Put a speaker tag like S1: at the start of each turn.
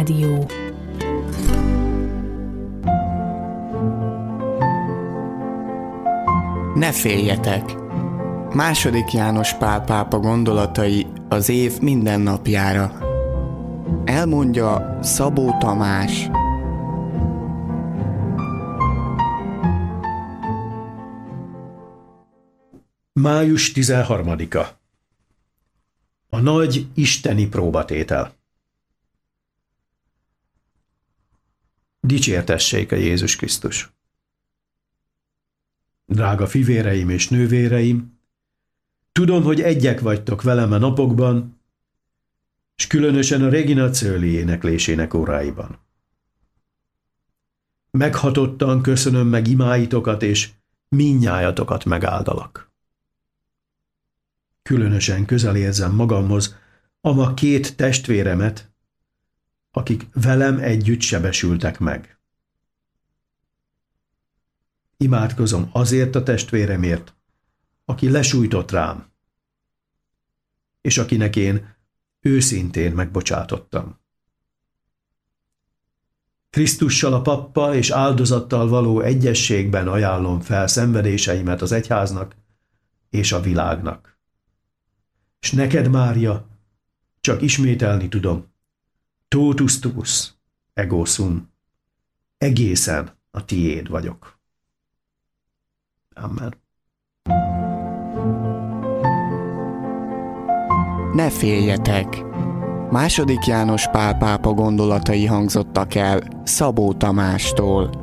S1: Rádió.
S2: Ne féljetek! II. János Pál pápa gondolatai az év minden napjára. Elmondja Szabó Tamás.
S3: Május 13-a. A nagy isteni próbatétel. Dicsértessék a Jézus Krisztus! Drága fivéreim és nővéreim, tudom, hogy egyek vagytok velem a napokban, és különösen a Regina Coeli éneklésének óráiban. Meghatottan köszönöm meg imáitokat, és mindnyájatokat megáldalak. Különösen közel érzem magamhoz ama 2 testvéremet, akik velem együtt sebesültek meg. Imádkozom azért a testvéremért, aki lesújtott rám, és akinek én őszintén megbocsátottam. Krisztussal, a pappal és áldozattal való egyességben ajánlom fel szenvedéseimet az egyháznak és a világnak. És neked, Mária, csak ismételni tudom, totus tuus, ego sum, egészen a tiéd vagyok. Amen.
S2: Ne féljetek! II. János Pál pápa gondolatai hangzottak el Szabó Tamástól.